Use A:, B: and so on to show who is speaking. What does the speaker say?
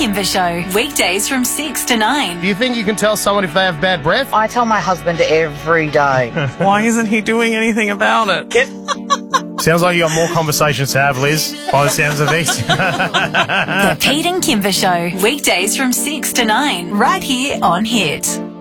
A: Kimber Show, weekdays from 6 to 9.
B: Do you think you can tell someone if they have bad breath?
C: I tell my husband every day.
D: Why isn't he doing anything about it?
B: Sounds like you got more conversations to have, Liz, by the sounds of these.
A: The Pete and Kimber Show, weekdays from 6 to 9, right here on Hit.